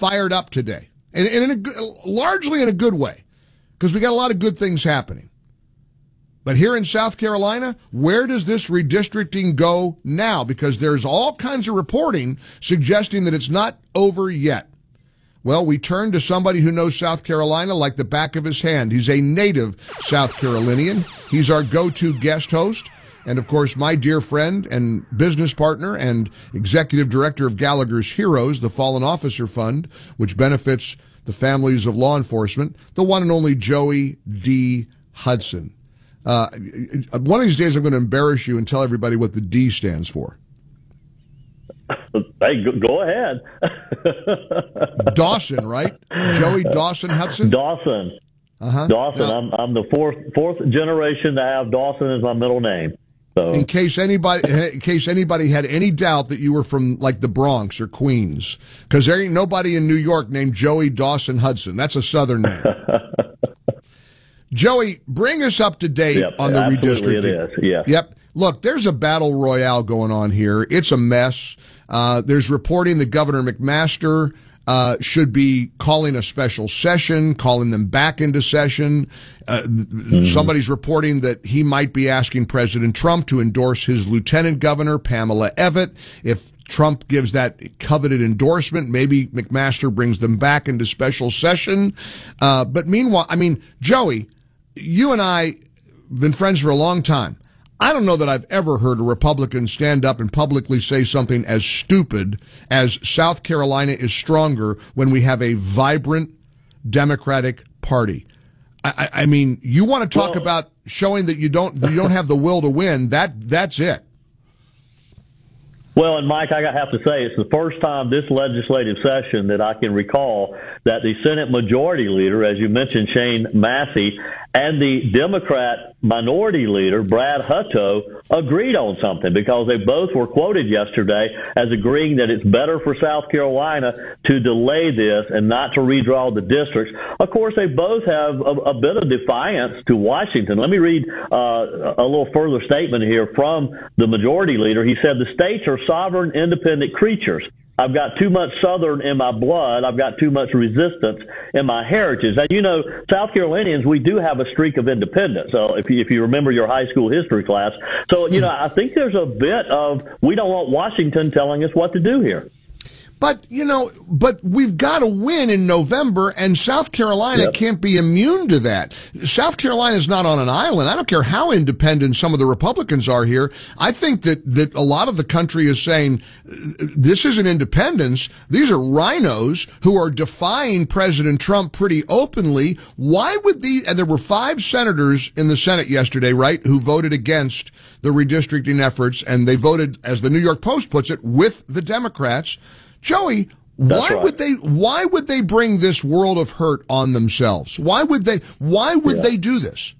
fired up today, and largely in a good way, because we got a lot of good things happening. But here in South Carolina, where does this redistricting go now? Because there's all kinds of reporting suggesting that it's not over yet. Well, we turn to somebody who knows South Carolina like the back of his hand. He's a native South Carolinian. He's our go-to guest host. And, of course, my dear friend and business partner and executive director of Gallagher's Heroes, the Fallen Officer Fund, which benefits the families of law enforcement, the one and only Joey D. Hudson. One of these days I'm going to embarrass you and tell everybody what the D stands for. Hey, go ahead. Dawson, right? Joey Dawson Hudson? Dawson. Uh-huh. Dawson. Now, I'm the fourth generation to have Dawson as my middle name. So, in case anybody had any doubt that you were from like the Bronx or Queens, because there ain't nobody in New York named Joey Dawson Hudson. That's a Southern name. Joey, bring us up to date on the redistricting. It is. Yeah. Yep. Look, there's a battle royale going on here. It's a mess. There's reporting that Governor McMaster should be calling a special session, calling them back into session. Somebody's reporting that he might be asking President Trump to endorse his lieutenant governor, Pamela Evette. If Trump gives that coveted endorsement, maybe McMaster brings them back into special session. But meanwhile, I mean, Joey, you and I have been friends for a long time. I don't know that I've ever heard a Republican stand up and publicly say something as stupid as South Carolina is stronger when we have a vibrant Democratic Party. I mean, you want to talk about showing that you don't have the will to win. That's it. Well, and Mike, I have to say, it's the first time this legislative session that I can recall that the Senate Majority Leader, as you mentioned, Shane Massey, and the Democrat Minority Leader, Brad Hutto, agreed on something, because they both were quoted yesterday as agreeing that it's better for South Carolina to delay this and not to redraw the districts. Of course, they both have a bit of defiance to Washington. Let me read a little further statement here from the Majority Leader. He said, "The states are sovereign, independent creatures. I've got too much Southern in my blood. I've got too much resistance in my heritage." And, you know, South Carolinians, we do have a streak of independence. So if you remember your high school history class. So, you know, I think there's a bit of we don't want Washington telling us what to do here. But, but we've got to win in November, and South Carolina can't be immune to that. South Carolina is not on an island. I don't care how independent some of the Republicans are here. I think that a lot of the country is saying this isn't independence. These are rhinos who are defying President Trump pretty openly. Why would and there were 5 senators in the Senate yesterday, right, who voted against the redistricting efforts, and they voted, as the New York Post puts it, with the Democrats. Joey, why would they bring this world of hurt on themselves? Why would they do this?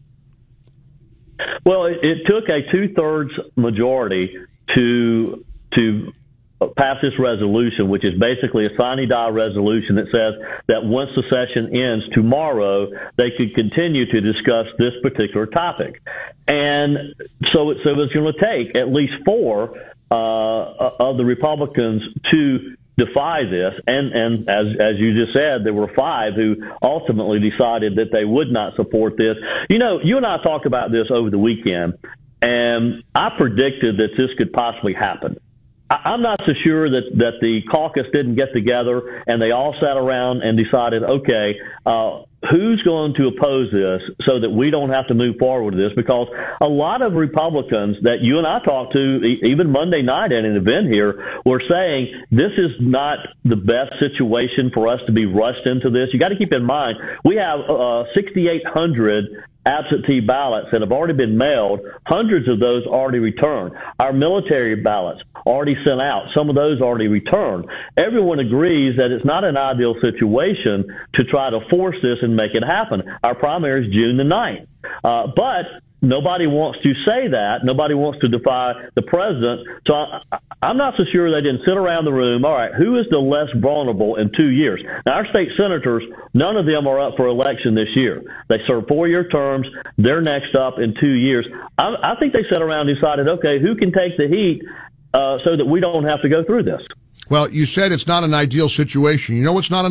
Well, it took a 2/3 majority to pass this resolution, which is basically a sine die resolution that says that once the session ends tomorrow, they could continue to discuss this particular topic. And so it's going to take at least 4 of the Republicans to defy this, and as you just said, there were 5 who ultimately decided that they would not support this. You know, you and I talked about this over the weekend, and I predicted that this could possibly happen. I'm not so sure that the caucus didn't get together and they all sat around and decided, okay, who's going to oppose this so that we don't have to move forward with this? Because a lot of Republicans that you and I talked to, even Monday night at an event here, were saying this is not the best situation for us to be rushed into this. You got to keep in mind, we have 6,800 absentee ballots that have already been mailed, hundreds of those already returned. Our military ballots already sent out, some of those already returned. Everyone agrees that it's not an ideal situation to try to force this and make it happen. Our primary is June the 9th. But nobody wants to say that. Nobody wants to defy the president. So I'm not so sure they didn't sit around the room. All right, who is the less vulnerable in 2 years? Now, our state senators, none of them are up for election this year. They serve 4-year terms. They're next up in 2 years. I think they sat around and decided, okay, who can take the heat so that we don't have to go through this? Well, you said it's not an ideal situation. You know what's not